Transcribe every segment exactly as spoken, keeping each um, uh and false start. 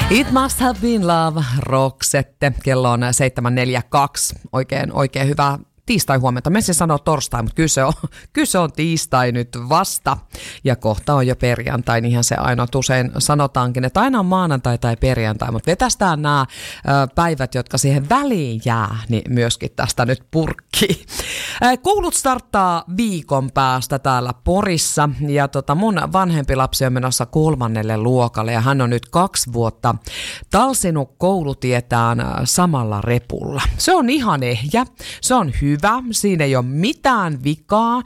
It must have been love, Roxette. Kello on seitsemän neljäkymmentäkaksi. Oikein, oikein hyvää tiistai-huomenta. Mä en sanoa torstai, mutta kyllä se, on, kyllä se on tiistai nyt vasta. Ja kohta on jo perjantai, niinhän se aina usein sanotaankin, että aina on maanantai tai perjantai, mutta vetästään nämä päivät, jotka siihen väliin jää, niin myöskin tästä nyt purkki. Koulut starttaa viikon päästä täällä Porissa ja tota mun vanhempi lapsi on menossa kolmannelle luokalle ja hän on nyt kaksi vuotta talsinut koulutietään samalla repulla. Se on ihan ehjä, se on hyvä. Hyvä, siinä ei ole mitään vikaa,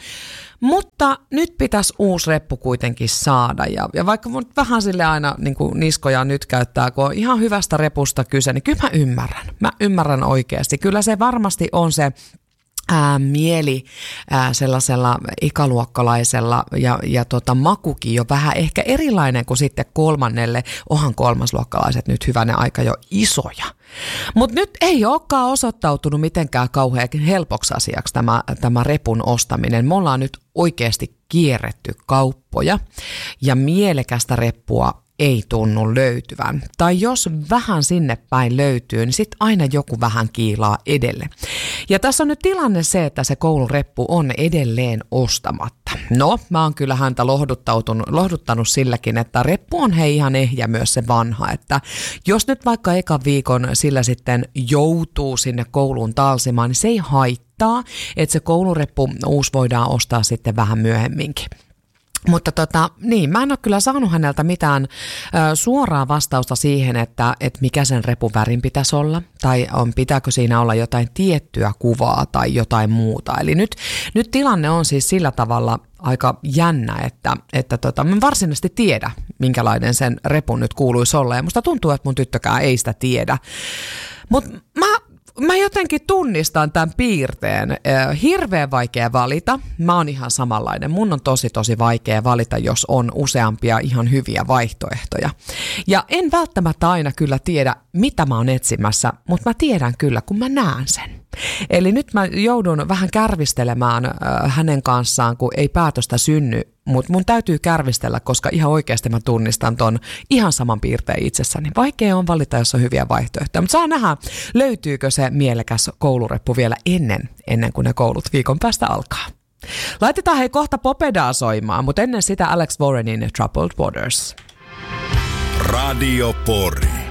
mutta nyt pitäisi uusi reppu kuitenkin saada. Ja, ja vaikka vähän sille aina niin kuin niskoja nyt käyttää, kun on ihan hyvästä repusta kyse, niin kyllä mä ymmärrän. Mä ymmärrän oikeasti. Kyllä se varmasti on se Ää, mieli ää, sellaisella ikäluokkalaisella ja, ja tota, makukin jo vähän ehkä erilainen kuin sitten kolmannelle. Onhan kolmasluokkalaiset nyt hyvänä aika jo isoja. Mutta nyt ei olekaan osoittautunut mitenkään kauhean helpoksi asiaksi tämä, tämä repun ostaminen. Me ollaan nyt oikeasti kierretty kauppoja ja mielekästä reppua ei tunnu löytyvän. Tai jos vähän sinne päin löytyy, niin sitten aina joku vähän kiilaa edelle. Ja tässä on nyt tilanne se, että se koulureppu on edelleen ostamatta. No, mä oon kyllä häntä lohduttanut silläkin, että reppu on hei ihan ehjä myös se vanha. Että jos nyt vaikka ekan viikon sillä sitten joutuu sinne kouluun talsimaan, niin se ei haittaa, että se koulureppu uusi voidaan ostaa sitten vähän myöhemminkin. Mutta tota, niin, mä en ole kyllä saanut häneltä mitään ö, suoraa vastausta siihen, että, että mikä sen repun värin pitäisi olla, tai on, pitääkö siinä olla jotain tiettyä kuvaa tai jotain muuta. Eli nyt, nyt tilanne on siis sillä tavalla aika jännä, että, että tota, mä varsinaisesti tiedä, minkälainen sen repun nyt kuuluisi olla, ja musta tuntuu, että mun tyttökään ei sitä tiedä. Mutta mä... Mä jotenkin tunnistan tämän piirteen. Hirveän vaikea valita. Mä oon ihan samanlainen. Mun on tosi tosi vaikea valita, jos on useampia ihan hyviä vaihtoehtoja. Ja en välttämättä aina kyllä tiedä, mitä mä oon etsimässä, mutta mä tiedän kyllä, kun mä näen sen. Eli nyt mä joudun vähän kärvistelemään äh, hänen kanssaan, kun ei päätöstä synny, mutta mun täytyy kärvistellä, koska ihan oikeasti mä tunnistan ton ihan saman piirteen itsessäni. Vaikea on valita, jos on hyviä vaihtoehtoja, mutta saa nähdä, löytyykö se mielekäs koulureppu vielä ennen, ennen kuin ne koulut viikon päästä alkaa. Laitetaan hei kohta Popedaa soimaan, mutta ennen sitä Alex Warrenin Troubled Waters. Radio Pori.